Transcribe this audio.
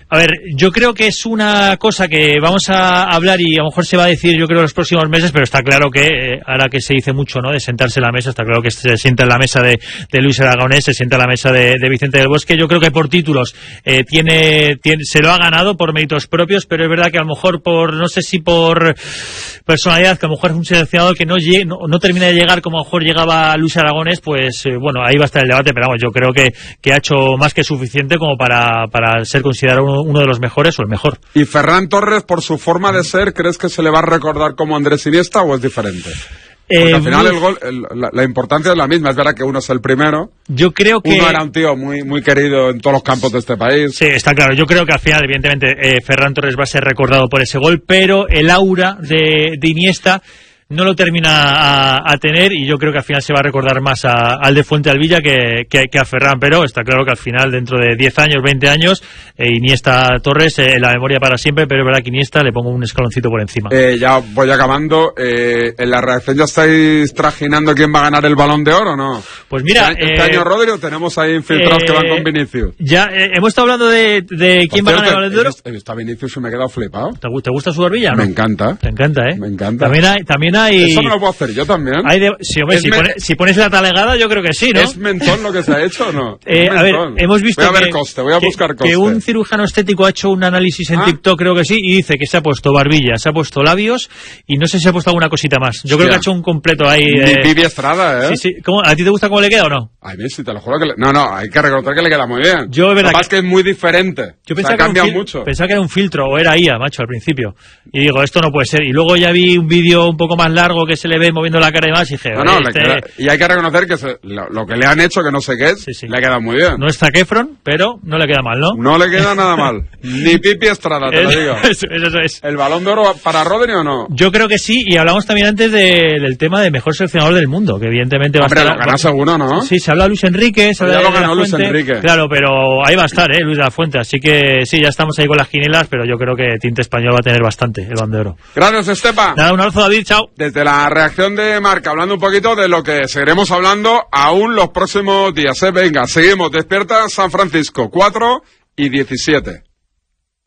A ver, yo creo que es una cosa que vamos a hablar y a lo mejor se va a decir, yo creo, en los próximos meses, pero está claro que, ahora que se dice mucho, ¿no?, de sentarse en la mesa, está claro que se sienta en la mesa de Luis Aragonés, se sienta en la mesa de Vicente del Bosque. Yo creo que por títulos se lo ha ganado por méritos propios, pero es verdad que a lo mejor no sé si por personalidad, que a lo mejor es un seleccionador que no termina de llegar como a lo mejor llegaba Luis Aragonés, pues bueno, ahí va a estar el debate, pero vamos, yo creo que ha hecho más que suficiente como para ser considerado uno de los mejores o el mejor. ¿Y Ferran Torres, por su forma de ser, crees que se le va a recordar como Andrés Iniesta o es diferente? Porque al final el gol, la importancia es la misma. Es verdad que uno es el primero. Yo creo que uno era un tío muy, muy querido en todos los campos de este país. Sí, está claro. Yo creo que al final, evidentemente, Ferran Torres va a ser recordado por ese gol, pero el aura de Iniesta no lo termina a tener, y yo creo que al final se va a recordar más al de Fuente Alvilla que a Ferran, pero está claro que al final, dentro de 10 años, 20 años, Iniesta Torres en la memoria para siempre, pero es verdad que Iniesta le pongo un escaloncito por encima. Ya voy acabando. ¿En la redacción ya estáis trajinando quién va a ganar el Balón de Oro o no? Pues mira, este año Rodri, o tenemos ahí infiltrados que van con Vinicius. Ya hemos estado hablando de quién va a ganar el Balón de Oro. He visto a Vinicius y me he quedado flipado. ¿Te gusta su barbilla? Me ¿no? encanta. Te encanta, ¿eh? Me encanta. También hay... Eso me lo puedo hacer yo también. Sí, hombre, si pones la talegada, yo creo que sí, ¿no? ¿Es mentón lo que se ha hecho o no? A ver, hemos visto voy a buscar coste. Que un cirujano estético ha hecho un análisis en TikTok, creo que sí, y dice que se ha puesto barbilla, se ha puesto labios, y no sé si se ha puesto alguna cosita más. Yo creo que ha hecho un completo ahí. Ni Pipi Estrada, ¿eh? Sí. ¿A ti te gusta cómo le queda o no? A mí sí, te lo juro que No, hay que reconocer que le queda muy bien. Yo, es verdad. Lo que es muy diferente. Yo pensaba que cambia mucho. Pensaba que era un filtro, o era IA, macho, al principio. Y digo, esto no puede ser. Y luego ya vi un vídeo un poco más largo que se le ve moviendo la cara y más, y dije, y hay que reconocer que lo que le han hecho, que no sé qué es, le ha quedado muy bien. No es Zac Efron, pero no le queda mal, ¿no? No le queda nada mal. Ni Pipi Estrada, te lo digo. Eso es. ¿El Balón de Oro para Rodri o no? Yo creo que sí, y hablamos también antes del tema de mejor seleccionador del mundo, que evidentemente va a estar... Hombre, lo gana seguro, ¿no? Sí, se habla de Luis Enrique, se habla ya lo ganó Luis Enrique. Claro, pero ahí va a estar, Luis de la Fuente, así que sí, ya estamos ahí con las quinielas, pero yo creo que tinte español va a tener bastante el Balón de Oro. Gracias, Estepa. Nada, un abrazo, David, chao. Desde la reacción de Marca, hablando un poquito de lo que seguiremos hablando aún los próximos días. Venga, seguimos. Despierta San Francisco, 4:17.